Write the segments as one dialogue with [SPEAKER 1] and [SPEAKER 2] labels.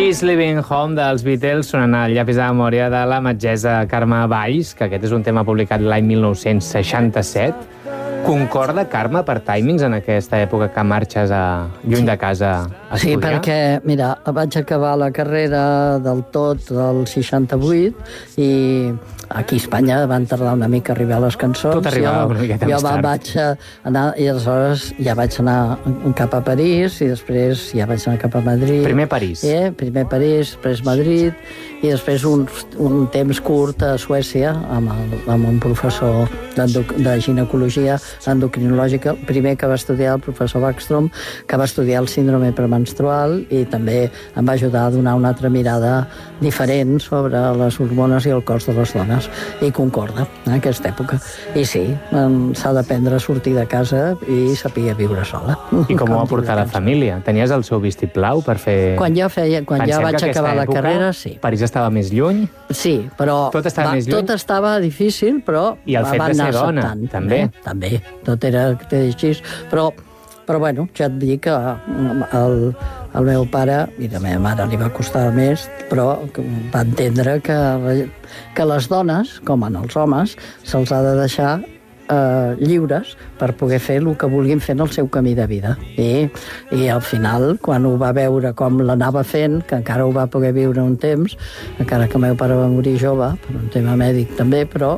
[SPEAKER 1] She's Living Home dels Beatles sonant al llapis de memòria de la metgessa Carme Valls, que aquest és un tema publicat l'any 1967. Concorda, Carme, per timings en aquesta època que marxes lluny de casa a estudiar?
[SPEAKER 2] Sí, perquè, mira, vaig acabar la carrera del tot del 68 i aquí a Espanya van tardar una mica a arribar les cançons.
[SPEAKER 1] Tot arribava una miqueta més tard.
[SPEAKER 2] Jo vaig anar, i aleshores ja vaig anar cap a París i després ja vaig anar cap a Madrid.
[SPEAKER 1] Primer París.
[SPEAKER 2] Primer París, després Madrid i després un temps curt a Suècia amb un professor de ginecologia endocrinològica, primer que va estudiar el professor Backstrom, que va estudiar el síndrome premenstrual i també em va ajudar a donar una altra mirada diferent sobre les hormones i el cos de les dones. I concorda, en aquesta època. I sí, s'ha d'aprendre a sortir de casa i saber viure sola.
[SPEAKER 1] I com ho va portar la família? Tenies el seu vistiplau per fer...
[SPEAKER 2] Quan ja vaig acabar la carrera, sí.
[SPEAKER 1] París estava més lluny?
[SPEAKER 2] Sí, però
[SPEAKER 1] tot estava més lluny?
[SPEAKER 2] Tot estava difícil, però
[SPEAKER 1] i el fet de ser dona, també?
[SPEAKER 2] També, tot era així. Però bueno, ja et dic que el meu pare, i a la meva mare li va costar més, però va entendre que les dones, com en els homes, se'ls ha de deixar lliures per poder fer el que vulguin fer en el seu camí de vida. I al final, quan ho va veure com l'anava fent, que encara ho va poder viure un temps, encara que el meu pare va morir jove, per un tema mèdic també, però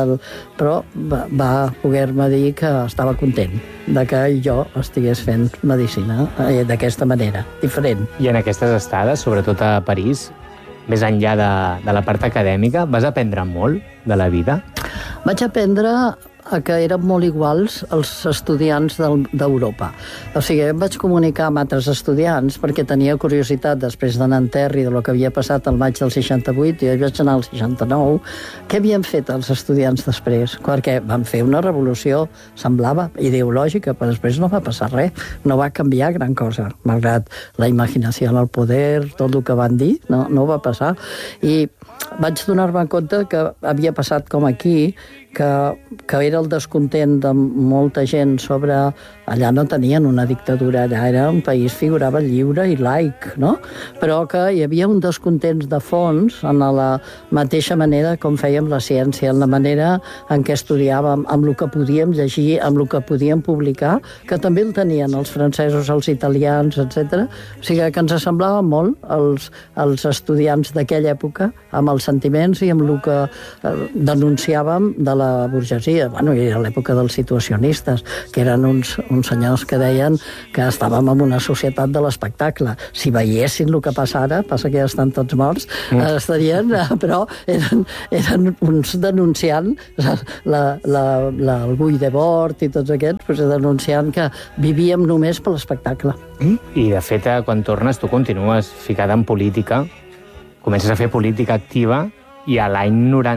[SPEAKER 2] va poder-me dir que estava content de que jo estigués fent medicina d'aquesta manera, diferent.
[SPEAKER 1] I en aquestes estades, sobretot a París, més enllà de la part acadèmica, vas aprendre molt de la vida?
[SPEAKER 2] Vaig aprendre que eren molt iguals els estudiants d'Europa. O sigui, em vaig comunicar amb altres estudiants perquè tenia curiositat després de Nanterre i de lo que havia passat al maig del 68, i jo vaig anar al 69, què havien fet els estudiants després? Perquè van fer una revolució, semblava, ideològica, però després no va passar res, no va canviar gran cosa, malgrat la imaginació al poder, tot el que van dir, no va passar. I vaig donar-me compte que havia passat com aquí, que era el descontent de molta gent sobre... Allà no tenien una dictadura, allà era un país, figurava lliure i laic, no? Però que hi havia un descontent de fons en la mateixa manera com fèiem la ciència, en la manera en què estudiàvem, amb el que podíem llegir, amb el que podíem publicar, que també el tenien els francesos, els italians, etc. O sigui que ens semblava molt els estudiants d'aquella època, amb els sentiments i amb el que denunciàvem de la burgesia. Bueno, i a l'època dels situacionistes, que eren uns senyors que deien que estàvem en una societat de l'espectacle. Si veiessin el que passa ara, passa que ja estan tots morts, estarien, però eren uns denunciant el Guy Debord i tots aquests, doncs, denunciant que vivíem només per l'espectacle.
[SPEAKER 1] I, de fet, quan tornes, tu continues ficada en política, comences a fer política activa, i a l'any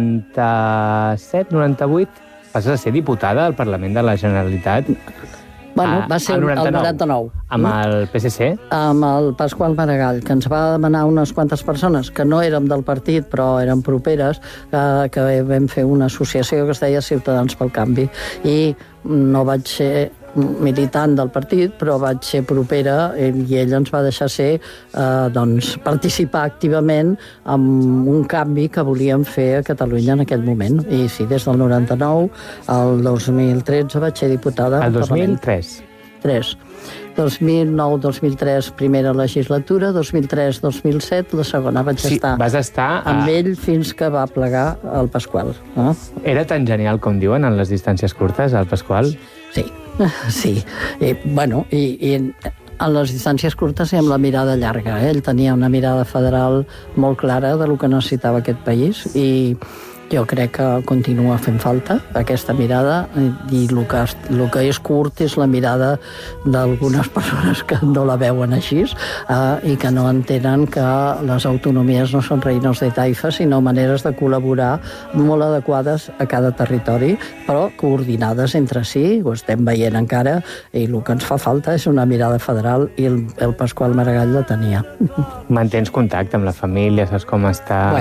[SPEAKER 1] 97-98 passes a ser diputada al Parlament de la Generalitat.
[SPEAKER 2] Bueno, va ser el 99.
[SPEAKER 1] Amb el PSC?
[SPEAKER 2] Amb el Pasqual Maragall, que ens va demanar unes quantes persones que no érem del partit, però eren properes, que vam fer una associació que es deia Ciutadans pel Canvi. I no vaig ser militant del partit, però vaig ser propera i ell ens va deixar ser, participar activament en un canvi que volíem fer a Catalunya en aquell moment. I sí, des del 99 al 2013 vaig ser diputada.
[SPEAKER 1] El 2003?
[SPEAKER 2] 3. 2009-2003, primera legislatura, 2003-2007, la segona vaig estar.
[SPEAKER 1] Vas estar
[SPEAKER 2] amb ell fins que va plegar el Pasqual.
[SPEAKER 1] Era tan genial com diuen en les distàncies curtes, el Pasqual?
[SPEAKER 2] Sí. Sí, i en les distàncies curtes i amb la mirada llarga. Ell tenia una mirada federal molt clara de lo que necessitava aquest país i jo crec que continua fent falta aquesta mirada, i el que és curt és la mirada d'algunes persones que no la veuen així i que no entenen que les autonomies no són reinos de taifa, sinó maneres de col·laborar molt adequades a cada territori, però coordinades entre si. Ho estem veient encara, i el que ens fa falta és una mirada federal, i el Pasqual Maragall la tenia.
[SPEAKER 1] Mantens contacte amb la família, saps com està?
[SPEAKER 2] Bueno,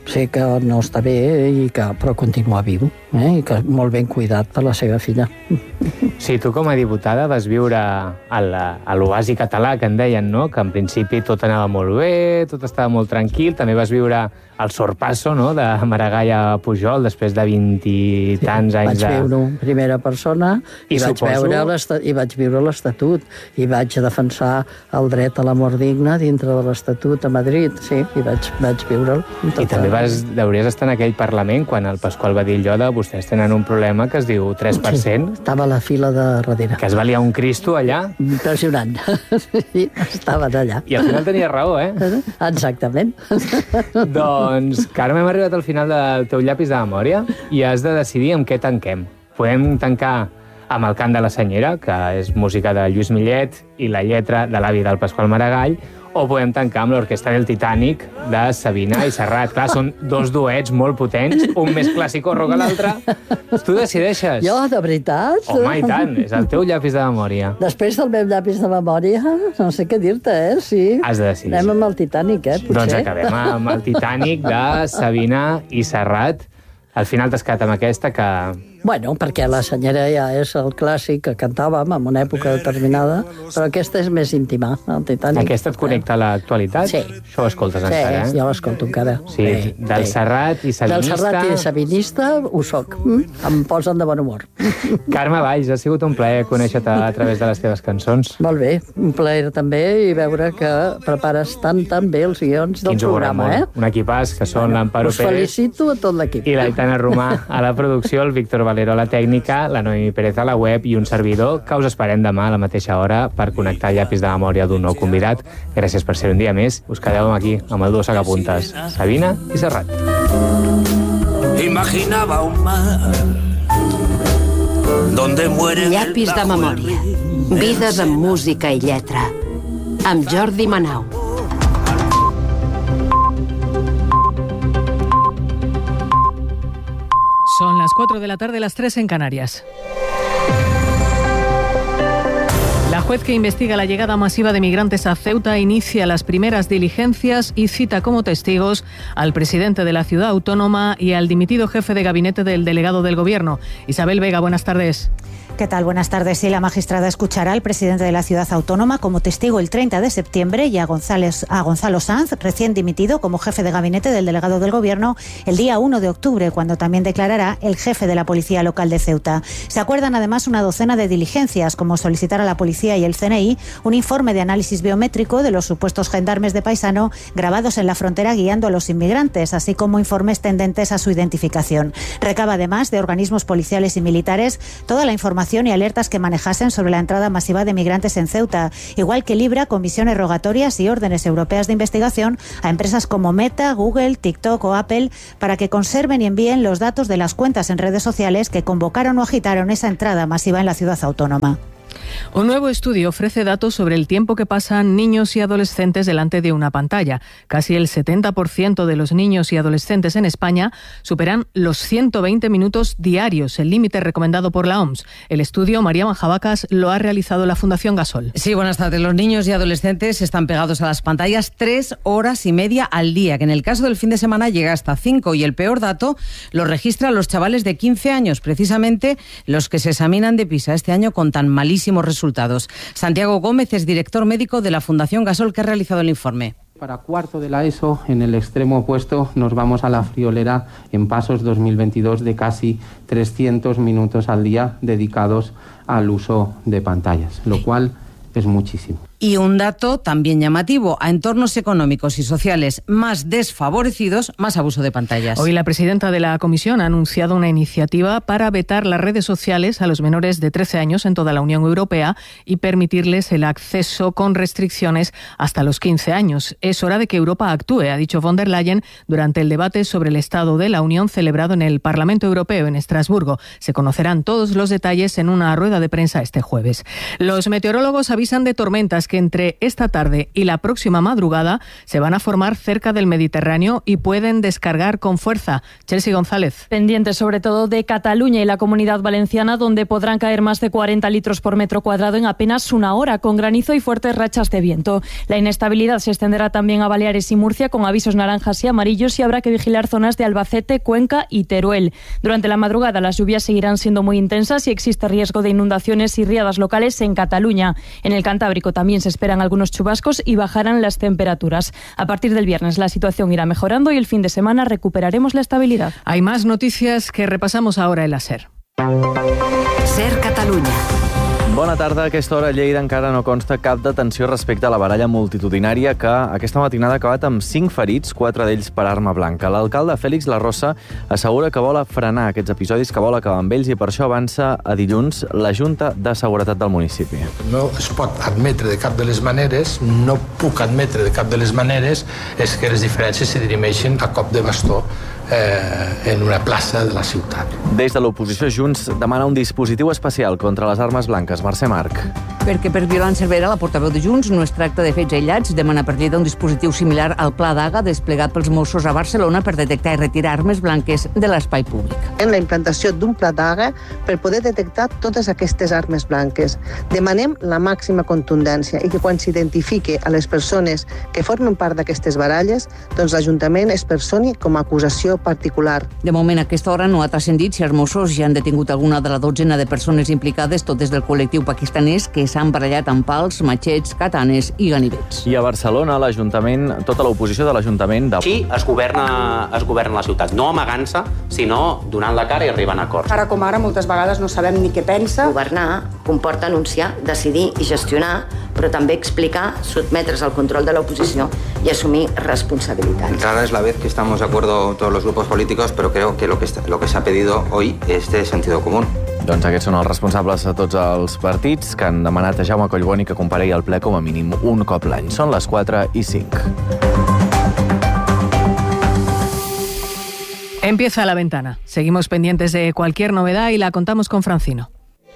[SPEAKER 2] sé que no està bé, però continua viu, i que molt ben cuidat per la seva filla.
[SPEAKER 1] Sí, tu com a diputada vas viure a l'oasi català, que en deien, no? Que en principi tot anava molt bé, tot estava molt tranquil. També vas viure el sorpasso, no?, de Maragall a Pujol, després de 20 i tants anys.
[SPEAKER 2] Vaig viure en primera persona i vaig viure l'Estatut i vaig defensar el dret a la mort digna dintre de l'Estatut a Madrid, sí, i vaig viure'l.
[SPEAKER 1] I també hauries estar en aquell Parlament quan el Pasqual va dir allò de vostès tenen un problema que es diu 3%.
[SPEAKER 2] Sí, estava a la fila de darrere.
[SPEAKER 1] Que es valia un Cristo allà.
[SPEAKER 2] Impressionant. Sí, estaven allà.
[SPEAKER 1] I al final tenia raó, eh?
[SPEAKER 2] Exactament.
[SPEAKER 1] Doncs, Carme, hem arribat al final del teu llapis de memòria i has de decidir amb què tanquem. Podem tancar amb el cant de la senyera, que és música de Lluís Millet i la lletra de l'avi del Pasqual Maragall, o podem tancar amb l'Orquestra del Titanic de Sabina i Serrat. Clar, són dos duets molt potents, un més clàssic o rock que l'altre. Tu decideixes.
[SPEAKER 2] Jo, de veritat?
[SPEAKER 1] Home, i tant, és el teu llapis de memòria.
[SPEAKER 2] Després del meu llapis de memòria, no sé què dir-te, Sí.
[SPEAKER 1] Has de decidir.
[SPEAKER 2] Anem amb el Titanic, potser?
[SPEAKER 1] Doncs acabem amb el Titanic de Sabina i Serrat. Al final t'has quedat amb aquesta que...
[SPEAKER 2] Bueno, perquè la senyera ja és el clàssic que cantàvem en una època determinada, però aquesta és més íntima, el Titanic.
[SPEAKER 1] Aquesta et connecta a l'actualitat?
[SPEAKER 2] Sí.
[SPEAKER 1] Això ho escoltes encara,
[SPEAKER 2] Sí, jo l'escolto encara.
[SPEAKER 1] Sí, del Serrat i Sabinista...
[SPEAKER 2] Del Serrat i Sabinista ho soc. Em posen de bon humor.
[SPEAKER 1] Carme Valls, ha sigut un plaer conèixer-te a través de les teves cançons.
[SPEAKER 2] Molt bé, un plaer també i veure que prepares tan bé els guions del programa,
[SPEAKER 1] Un equipàs que són l'Amparo Pérez...
[SPEAKER 2] Us felicito a tot l'equip.
[SPEAKER 1] I l'Aitana Romà a la producció, el Víctor Valero a la tècnica, la Noemi Pérez a la web i un servidor que us esperem demà a la mateixa hora per connectar el llapis de memòria d'un nou convidat. Gràcies per ser un dia més. Us quedeu aquí amb el duo sacapuntes, Sabina i Serrat.
[SPEAKER 3] Imaginaba un mar donde muere
[SPEAKER 4] Llapis de memòria. Vides amb música i lletra. Amb Jordi Manau.
[SPEAKER 5] Son las 4 de la tarde, las 3 en Canarias. La juez que investiga la llegada masiva de migrantes a Ceuta inicia las primeras diligencias y cita como testigos al presidente de la ciudad autónoma y al dimitido jefe de gabinete del delegado del Gobierno. Isabel Vega, buenas tardes.
[SPEAKER 6] ¿Qué tal? Buenas tardes. Sí, la magistrada escuchará al presidente de la ciudad autónoma como testigo el 30 de septiembre y a Gonzalo Sanz, recién dimitido como jefe de gabinete del delegado del Gobierno, el día 1 de octubre, cuando también declarará el jefe de la Policía Local de Ceuta. Se acuerdan además una docena de diligencias, como solicitar a la policía y el CNI un informe de análisis biométrico de los supuestos gendarmes de Paisano grabados en la frontera guiando a los inmigrantes, así como informes tendentes a su identificación. Recaba además de organismos policiales y militares toda la información y alertas que manejasen sobre la entrada masiva de migrantes en Ceuta, igual que libra comisiones rogatorias y órdenes europeas de investigación a empresas como Meta, Google, TikTok o Apple para que conserven y envíen los datos de las cuentas en redes sociales que convocaron o agitaron esa entrada masiva en la ciudad autónoma.
[SPEAKER 5] Un nuevo estudio ofrece datos sobre el tiempo que pasan niños y adolescentes delante de una pantalla. Casi el 70% de los niños y adolescentes en España superan los 120 minutos diarios, el límite recomendado por la OMS. El estudio, María Manjabacas, lo ha realizado la Fundación Gasol.
[SPEAKER 7] Sí, buenas tardes. Los niños y adolescentes están pegados a las pantallas 3 horas y media al día, que en el caso del fin de semana llega hasta 5. Y el peor dato lo registran los chavales de 15 años, precisamente los que se examinan de PISA este año con tan malísimos resultados. Santiago Gómez es director médico de la Fundación Gasol, que ha realizado el informe.
[SPEAKER 8] Para cuarto de la ESO, en el extremo opuesto, nos vamos a la friolera en Pasos 2022 de casi 300 minutos al día dedicados al uso de pantallas, lo cual es muchísimo.
[SPEAKER 7] Y un dato también llamativo: a entornos económicos y sociales más desfavorecidos, más abuso de pantallas.
[SPEAKER 5] Hoy la presidenta de la Comisión ha anunciado una iniciativa para vetar las redes sociales a los menores de 13 años en toda la Unión Europea y permitirles el acceso con restricciones hasta los 15 años. Es hora de que Europa actúe, ha dicho von der Leyen durante el debate sobre el Estado de la Unión celebrado en el Parlamento Europeo en Estrasburgo. Se conocerán todos los detalles en una rueda de prensa este jueves. Los meteorólogos avisan de tormentas que entre esta tarde y la próxima madrugada se van a formar cerca del Mediterráneo y pueden descargar con fuerza. Chelsea González.
[SPEAKER 3] Pendientes sobre todo de Cataluña y la Comunidad Valenciana, donde podrán caer más de 40 litros por metro cuadrado en apenas una hora, con granizo y fuertes rachas de viento. La inestabilidad se extenderá también a Baleares y Murcia, con avisos naranjas y amarillos, y habrá que vigilar zonas de Albacete, Cuenca y Teruel. Durante la madrugada las lluvias seguirán siendo muy intensas y existe riesgo de inundaciones y riadas locales en Cataluña. En el Cantábrico también se esperan algunos chubascos y bajarán las temperaturas. A partir del viernes la situación irá mejorando y el fin de semana recuperaremos la estabilidad.
[SPEAKER 5] Hay más noticias que repasamos ahora en la SER.
[SPEAKER 4] SER Catalunya.
[SPEAKER 9] Bona tarda. A aquesta hora a Lleida encara no consta cap detenció respecte a la baralla multitudinària que aquesta matinada ha acabat amb 5 ferits, 4 d'ells per arma blanca. L'alcalde Félix Larrosa assegura que vol frenar aquests episodis, que vol acabar amb ells, i per això avança a dilluns la Junta de Seguretat del municipi.
[SPEAKER 10] No es pot admetre de cap de les maneres, no puc admetre de cap de les maneres, és que les diferències se dirimeixin a cop de bastó en una plaça de la ciutat.
[SPEAKER 9] Des de l'oposició, Junts demana un dispositiu especial contra les armes blanques. Mercè Marc.
[SPEAKER 11] Perquè per violència severa, la portaveu de Junts no es tracta de fets aïllats, demana per Lleida un dispositiu similar al Pla d'Aga desplegat pels Mossos a Barcelona per detectar i retirar armes blanques de l'espai públic.
[SPEAKER 12] En la implantació d'un Pla d'Aga per poder detectar totes aquestes armes blanques. Demanem la màxima contundència i que quan s'identifique a les persones que formen part d'aquestes baralles, doncs l'Ajuntament es personi com a acusació particular.
[SPEAKER 11] De moment, a aquesta hora no ha transcendit si els Mossos ja han detingut alguna de la dotzena de persones implicades, totes del col·lectiu pakistanès, que s'han barallat amb pals, matxets, katanes i ganivets.
[SPEAKER 9] I a Barcelona, l'Ajuntament, tota l'oposició de l'Ajuntament...
[SPEAKER 13] Així es governa la ciutat, no amagant-se, sinó donant la cara i arribant a acords.
[SPEAKER 14] Ara com ara, moltes vegades no sabem ni què pensa.
[SPEAKER 15] Governar comporta anunciar, decidir i gestionar, però també explicar, sotmetre's al control de l'oposició y assumir responsabilitats.
[SPEAKER 16] Rara es la vez que estamos de acuerdo todos los grupos políticos, pero creo que lo que se ha pedido hoy es de sentido común.
[SPEAKER 9] Doncs aquests són els responsables de tots els partits que han demanat a Jaume Collboni que comparegui al ple com a mínim un cop l'any. Són les 4:05.
[SPEAKER 5] Empieza la ventana. Seguimos pendientes de cualquier novedad y la contamos con Francino.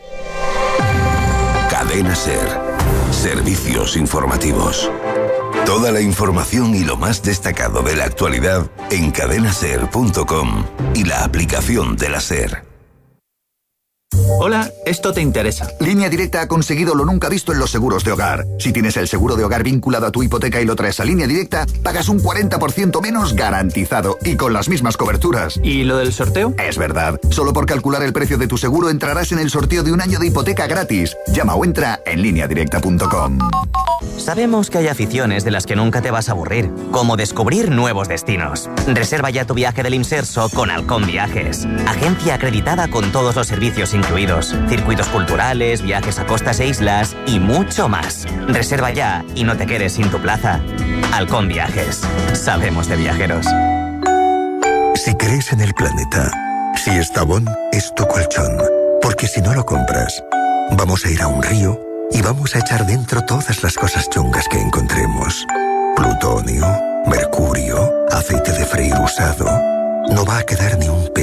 [SPEAKER 17] Cadena SER. Servicios informativos. Toda la información y lo más destacado de la actualidad en cadenaser.com y la aplicación de la SER.
[SPEAKER 18] Hola, esto te interesa.
[SPEAKER 19] Línea Directa ha conseguido lo nunca visto en los seguros de hogar. Si tienes el seguro de hogar vinculado a tu hipoteca y lo traes a Línea Directa, pagas un 40% menos garantizado y con las mismas coberturas.
[SPEAKER 18] ¿Y lo del sorteo?
[SPEAKER 19] Es verdad. Solo por calcular el precio de tu seguro entrarás en el sorteo de un año de hipoteca gratis. Llama o entra en lineadirecta.com.
[SPEAKER 20] Sabemos que hay aficiones de las que nunca te vas a aburrir, como descubrir nuevos destinos. Reserva ya tu viaje del Imserso con Halcón Viajes, agencia acreditada con todos los servicios incluidos, circuitos culturales, viajes a costas e islas y mucho más. Reserva ya y no te quedes sin tu plaza. Halcón Viajes, sabemos de viajeros.
[SPEAKER 17] Si crees en el planeta, si Estavón es tu colchón, porque si no lo compras, vamos a ir a un río y vamos a echar dentro todas las cosas chungas que encontremos. Plutonio, mercurio, aceite de freír usado. No va a quedar ni un pelo.